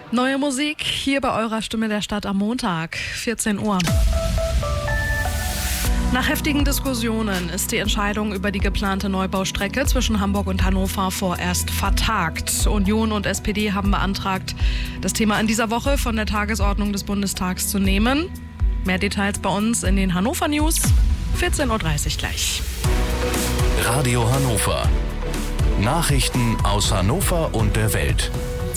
Neue Musik hier bei eurer Stimme der Stadt am Montag, 14 Uhr. Nach heftigen Diskussionen ist die Entscheidung über die geplante Neubaustrecke zwischen Hamburg und Hannover vorerst vertagt. Union und SPD haben beantragt, das Thema in dieser Woche von der Tagesordnung des Bundestags zu nehmen. Mehr Details bei uns in den Hannover News, 14.30 Uhr gleich. Radio Hannover. Nachrichten aus Hannover und der Welt.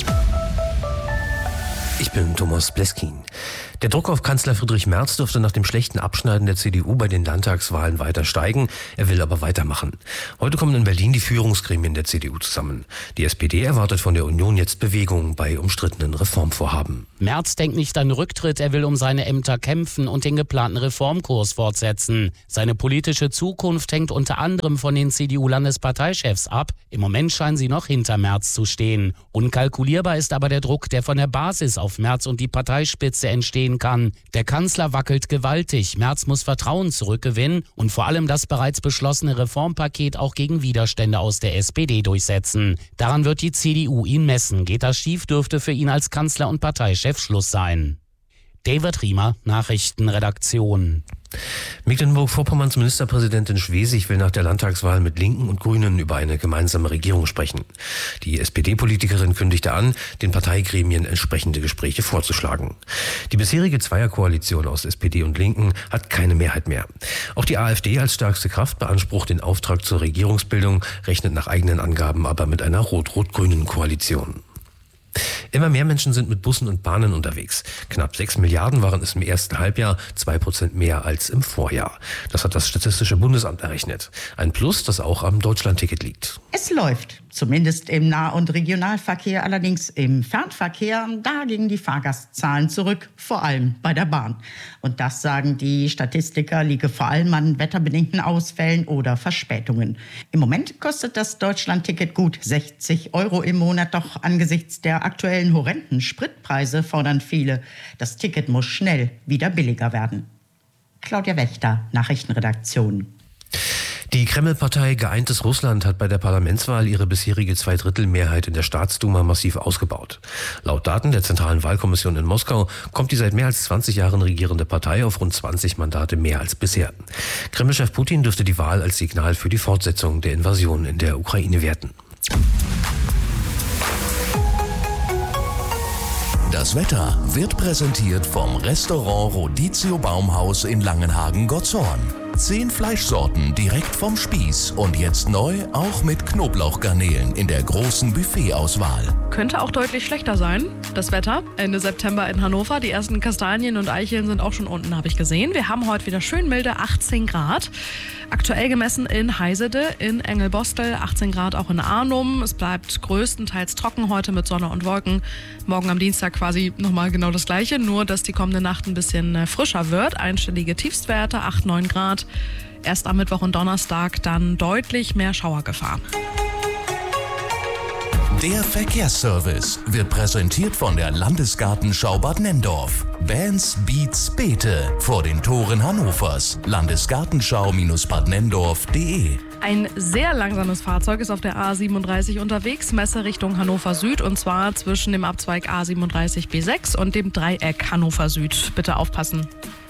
Ich bin Thomas Bleskin. Der Druck auf Kanzler Friedrich Merz dürfte nach dem schlechten Abschneiden der CDU bei den Landtagswahlen weiter steigen. Er will aber weitermachen. Heute kommen in Berlin die Führungsgremien der CDU zusammen. Die SPD erwartet von der Union jetzt Bewegung bei umstrittenen Reformvorhaben. Merz denkt nicht an Rücktritt, er will um seine Ämter kämpfen und den geplanten Reformkurs fortsetzen. Seine politische Zukunft hängt unter anderem von den CDU-Landesparteichefs ab. Im Moment scheinen sie noch hinter Merz zu stehen. Unkalkulierbar ist aber der Druck, der von der Basis auf Merz und die Parteispitze entstehen kann. Der Kanzler wackelt gewaltig. Merz muss Vertrauen zurückgewinnen und vor allem das bereits beschlossene Reformpaket auch gegen Widerstände aus der SPD durchsetzen. Daran wird die CDU ihn messen. Geht das schief, dürfte für ihn als Kanzler und Parteichef Schluss sein. David Riemer, Nachrichtenredaktion. Mecklenburg-Vorpommerns Ministerpräsidentin Schwesig will nach der Landtagswahl mit Linken und Grünen über eine gemeinsame Regierung sprechen. Die SPD-Politikerin kündigte an, den Parteigremien entsprechende Gespräche vorzuschlagen. Die bisherige Zweierkoalition aus SPD und Linken hat keine Mehrheit mehr. Auch die AfD als stärkste Kraft beansprucht den Auftrag zur Regierungsbildung, rechnet nach eigenen Angaben aber mit einer rot-rot-grünen Koalition. Immer mehr Menschen sind mit Bussen und Bahnen unterwegs. Knapp 6 Milliarden waren es im ersten Halbjahr, 2% mehr als im Vorjahr. Das hat das Statistische Bundesamt errechnet. Ein Plus, das auch am Deutschlandticket liegt. Es läuft, zumindest im Nah- und Regionalverkehr, allerdings im Fernverkehr, da gingen die Fahrgastzahlen zurück, vor allem bei der Bahn. Und das, sagen die Statistiker, liege vor allem an wetterbedingten Ausfällen oder Verspätungen. Im Moment kostet das Deutschlandticket gut 60 € im Monat, doch angesichts der aktuellen horrenden Spritpreise fordern viele, das Ticket muss schnell wieder billiger werden. Claudia Wächter, Nachrichtenredaktion. Die Kreml-Partei Geeintes Russland hat bei der Parlamentswahl ihre bisherige Zweidrittelmehrheit in der Staatsduma massiv ausgebaut. Laut Daten der Zentralen Wahlkommission in Moskau kommt die seit mehr als 20 Jahren regierende Partei auf rund 20 Mandate mehr als bisher. Kreml-Chef Putin dürfte die Wahl als Signal für die Fortsetzung der Invasion in der Ukraine werten. Das Wetter wird präsentiert vom Restaurant Rodizio Baumhaus in Langenhagen-Gottshorn. 10 Fleischsorten direkt vom Spieß und jetzt neu auch mit Knoblauchgarnelen in der großen Buffetauswahl. Könnte auch deutlich schlechter sein, das Wetter. Ende September in Hannover. Die ersten Kastanien und Eicheln sind auch schon unten, habe ich gesehen. Wir haben heute wieder schön milde 18 Grad. Aktuell gemessen in Heisede, in Engelbostel, 18 Grad auch in Arnum. Es bleibt größtenteils trocken heute mit Sonne und Wolken. Morgen am Dienstag quasi nochmal genau das Gleiche, nur dass die kommende Nacht ein bisschen frischer wird. Einstellige Tiefstwerte, 8, 9 Grad. Erst am Mittwoch und Donnerstag dann deutlich mehr Schauergefahr. Der Verkehrsservice wird präsentiert von der Landesgartenschau Bad Nenndorf. Bands, Beats, Beete vor den Toren Hannovers. Landesgartenschau-badnenndorf.de. Ein sehr langsames Fahrzeug ist auf der A37 unterwegs, Messe Richtung Hannover Süd, und zwar zwischen dem Abzweig A37 B6 und dem Dreieck Hannover Süd. Bitte aufpassen.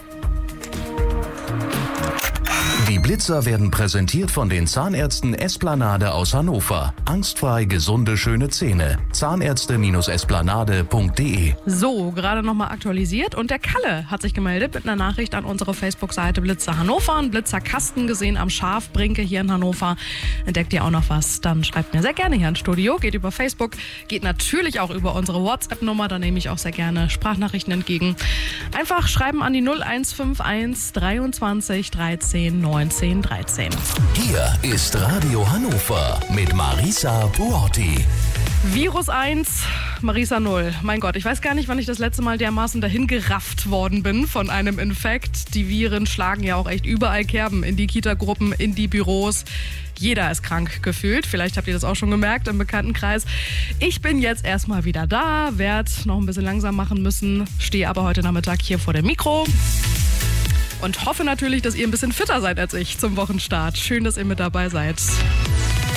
Die Blitzer werden präsentiert von den Zahnärzten Esplanade aus Hannover. Angstfrei gesunde, schöne Zähne. Zahnärzte-esplanade.de. So, gerade nochmal aktualisiert, und der Kalle hat sich gemeldet mit einer Nachricht an unsere Facebook-Seite Blitzer Hannover. Ein Blitzerkasten gesehen am Schafbrinke hier in Hannover. Entdeckt ihr auch noch was? Dann schreibt mir sehr gerne hier ins Studio. Geht über Facebook, geht natürlich auch über unsere WhatsApp-Nummer. Da nehme ich auch sehr gerne Sprachnachrichten entgegen. Einfach schreiben an die 0151 23 13 19 13. Hier ist Radio Hannover mit Marisa Buotti. Virus 1, Marisa 0. Mein Gott, ich weiß gar nicht, wann ich das letzte Mal dermaßen dahin gerafft worden bin von einem Infekt. Die Viren schlagen ja auch echt überall Kerben, in die Kitagruppen, in die Büros. Jeder ist krank gefühlt. Vielleicht habt ihr das auch schon gemerkt im Bekanntenkreis. Ich bin jetzt erstmal wieder da, werde noch ein bisschen langsam machen müssen, stehe aber heute Nachmittag hier vor dem Mikro. Und hoffe natürlich, dass ihr ein bisschen fitter seid als ich zum Wochenstart. Schön, dass ihr mit dabei seid.